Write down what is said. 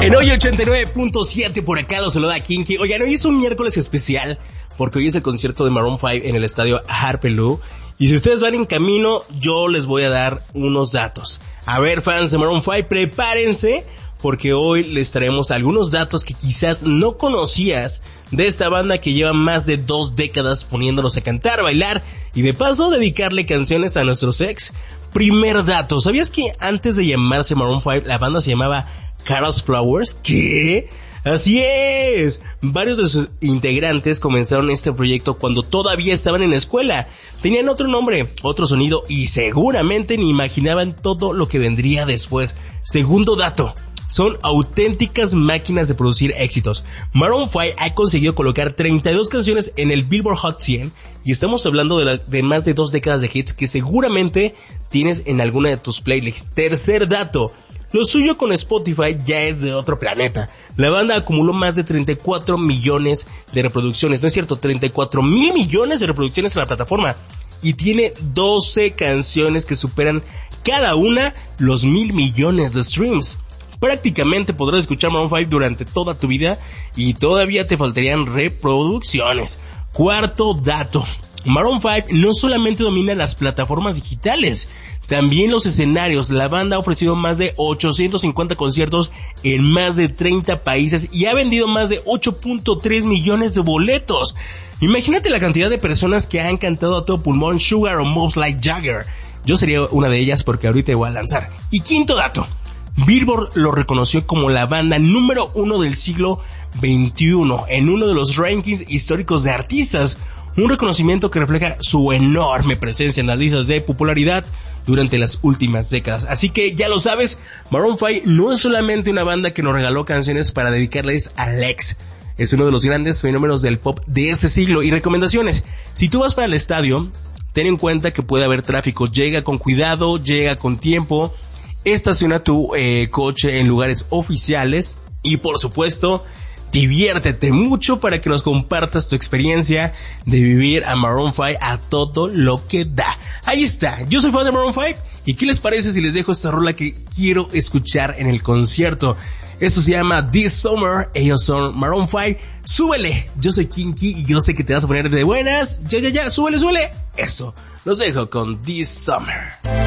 En hoy 89.7 por acá lo saluda Kinky. Oigan, hoy es un miércoles especial porque hoy es el concierto de Maroon 5 en el estadio Harpelú. Y si ustedes van en camino, yo les voy a dar unos datos. A ver, fans de Maroon 5, prepárense porque hoy les traemos algunos datos que quizás no conocías de esta banda que lleva más de 2 décadas poniéndonos a cantar, bailar y de paso dedicarle canciones a nuestros ex. Primer dato, ¿sabías que antes de llamarse Maroon 5 la banda se llamaba Carol's Flowers? ¿Qué? Así es. Varios de sus integrantes comenzaron este proyecto cuando todavía estaban en la escuela. Tenían otro nombre, otro sonido y seguramente ni imaginaban todo lo que vendría después. Segundo dato. Son auténticas máquinas de producir éxitos. Maroon 5 ha conseguido colocar 32 canciones en el Billboard Hot 100 y estamos hablando de más de 2 décadas de hits que seguramente tienes en alguna de tus playlists. Tercer dato. Lo suyo con Spotify ya es de otro planeta. La banda acumuló más de 34 millones de reproducciones. No es cierto, 34 mil millones de reproducciones en la plataforma. Y tiene 12 canciones que superan cada una los 1,000 millones de streams. Prácticamente podrás escuchar Maroon 5 durante toda tu vida y todavía te faltarían reproducciones. Cuarto dato. Maroon 5 no solamente domina las plataformas digitales, también los escenarios. La banda ha ofrecido más de 850 conciertos en más de 30 países y ha vendido más de 8.3 millones de boletos. Imagínate la cantidad de personas que han cantado a todo pulmón Sugar o Moves Like Jagger. Yo sería una de ellas porque ahorita voy a lanzar. Y quinto dato. Billboard lo reconoció como la banda número 1 del siglo XXI en uno de los rankings históricos de artistas. Un reconocimiento que refleja su enorme presencia en las listas de popularidad durante las últimas décadas. Así que ya lo sabes, Maroon 5 no es solamente una banda que nos regaló canciones para dedicarles al ex. Es uno de los grandes fenómenos del pop de este siglo. Y recomendaciones: si tú vas para el estadio, ten en cuenta que puede haber tráfico. Llega con cuidado, llega con tiempo. Estaciona tu coche en lugares oficiales y por supuesto diviértete mucho para que nos compartas tu experiencia de vivir a Maroon 5 a todo lo que da. Ahí está, yo soy fan de Maroon 5 y ¿qué les parece si les dejo esta rola que quiero escuchar en el concierto? Esto se llama This Summer, ellos son Maroon 5. Súbele, yo soy Kinky y yo sé que te vas a poner de buenas. Ya, súbele, eso. Los dejo con This Summer.